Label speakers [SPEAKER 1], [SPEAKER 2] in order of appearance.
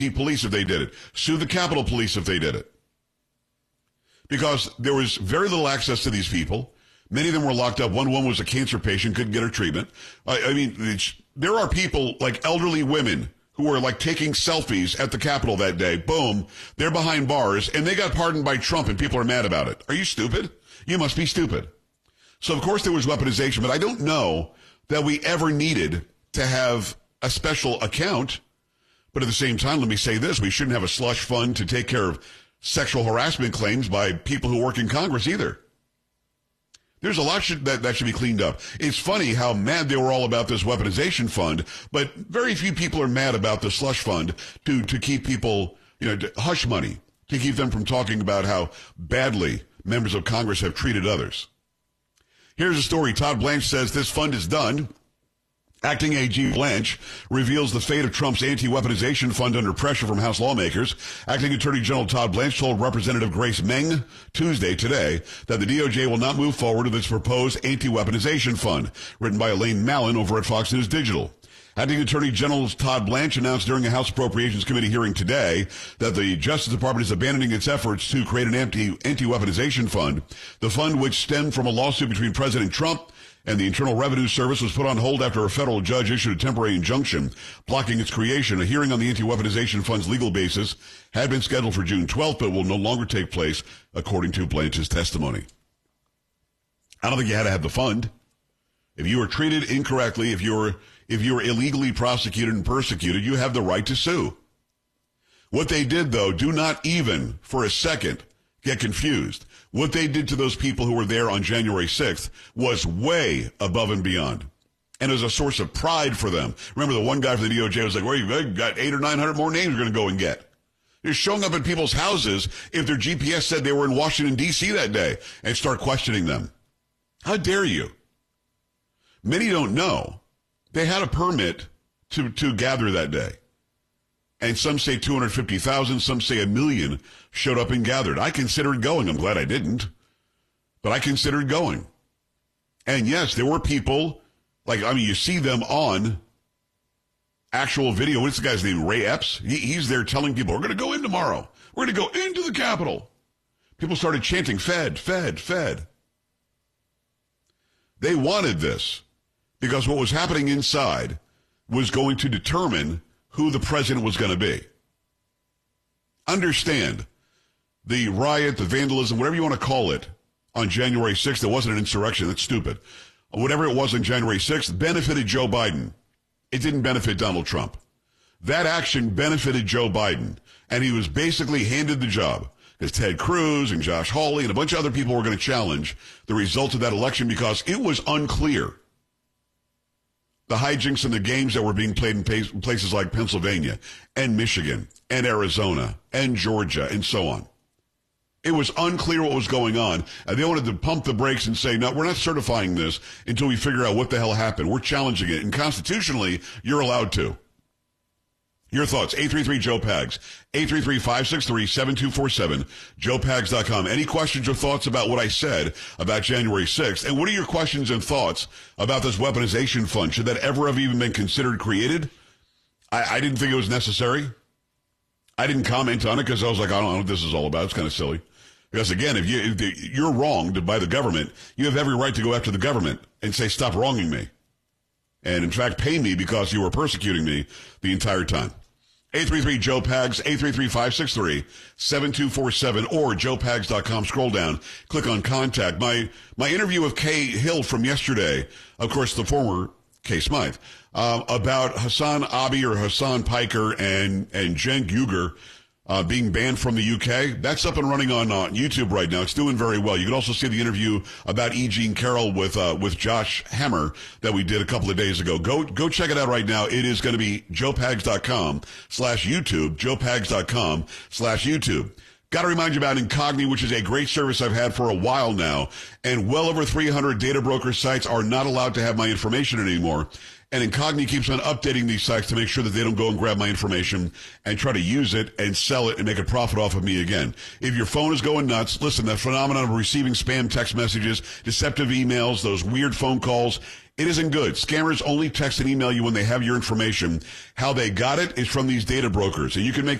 [SPEAKER 1] police if they did it. Sue the Capitol Police if they did it. Because there was very little access to these people. Many of them were locked up. One woman was a cancer patient, couldn't get her treatment. There are people like elderly women who were like taking selfies at the Capitol that day. Boom. They're behind bars and they got pardoned by Trump and people are mad about it. Are you stupid? You must be stupid. So of course there was weaponization, but I don't know that we ever needed to have a special account. But at the same time, let me say this. We shouldn't have a slush fund to take care of sexual harassment claims by people who work in Congress either. There's a lot that should be cleaned up. It's funny how mad they were all about this weaponization fund, but very few people are mad about the slush fund to keep people, hush money, to keep them from talking about how badly members of Congress have treated others. Here's a story. Todd Blanche says this fund is done. Acting AG Blanche reveals the fate of Trump's anti-weaponization fund under pressure from House lawmakers. Acting Attorney General Todd Blanche told Representative Grace Meng today that the DOJ will not move forward with its proposed anti-weaponization fund, written by Elaine Mallon over at Fox News Digital. Acting Attorney General Todd Blanche announced during a House Appropriations Committee hearing today that the Justice Department is abandoning its efforts to create an anti-weaponization fund. The fund, which stemmed from a lawsuit between President Trump and the Internal Revenue Service, was put on hold after a federal judge issued a temporary injunction blocking its creation. A hearing on the anti-weaponization fund's legal basis had been scheduled for June 12th, but will no longer take place, according to Blanche's testimony. I don't think you had to have the fund. If you were treated incorrectly, if you were illegally prosecuted and persecuted, you have the right to sue. What they did, though, do not even for a second get confused. What they did to those people who were there on January 6th was way above and beyond. And as a source of pride for them. Remember the one guy from the DOJ was like, well, you've got 800 or 900 more names you're going to go and get. They're showing up at people's houses if their GPS said they were in Washington, D.C. that day and start questioning them. How dare you? Many don't know they had a permit to gather that day. And some say 250,000, some say 1 million showed up and gathered. I considered going. I'm glad I didn't. But I considered going. And yes, there were people, you see them on actual video. What's the guy's name? Ray Epps? He's there telling people, we're going to go in tomorrow. We're going to go into the Capitol. People started chanting, Fed, Fed, Fed. They wanted this because what was happening inside was going to determine who the president was going to be. Understand, the riot, the vandalism, whatever you want to call it, on January 6th, it wasn't an insurrection. That's stupid. Whatever it was on January 6th benefited Joe Biden. It didn't benefit Donald Trump. That action benefited Joe Biden, and he was basically handed the job because Ted Cruz and Josh Hawley and a bunch of other people were going to challenge the result of that election because it was unclear. The hijinks and the games that were being played in places like Pennsylvania and Michigan and Arizona and Georgia and so on. It was unclear what was going on, and they wanted to pump the brakes and say, no, we're not certifying this until we figure out what the hell happened. We're challenging it, and constitutionally, you're allowed to. Your thoughts, 833-JOE-PAGS, 833-563-7247, joepags.com. Any questions or thoughts about what I said about January 6th? And what are your questions and thoughts about this weaponization fund? Should that ever have even been considered created? I didn't think it was necessary. I didn't comment on it because I was like, I don't know what this is all about. It's kind of silly. Because again, if you're wronged by the government, you have every right to go after the government and say, stop wronging me. And in fact, pay me because you were persecuting me the entire time. 833-JOE-PAGS, 833-563-7247, or joepags.com. Scroll down, click on contact. My interview with Kay Hill from yesterday, of course, the former Kay Smythe, about Hassan Abi or Hassan Piker and Cenk Uygur being banned from the UK. That's up and running on YouTube right now. It's doing very well. You can also see the interview about E. Jean Carroll with Josh Hammer that we did a couple of days ago. Go check it out right now. It is going to be joepags.com/YouTube, joepags.com/YouTube. Got to remind you about Incogni, which is a great service I've had for a while now, and well over 300 data broker sites are not allowed to have my information anymore. And Incogni keeps on updating these sites to make sure that they don't go and grab my information and try to use it and sell it and make a profit off of me again. If your phone is going nuts, listen, that phenomenon of receiving spam text messages, deceptive emails, those weird phone calls, it isn't good. Scammers only text and email you when they have your information. How they got it is from these data brokers. And you can make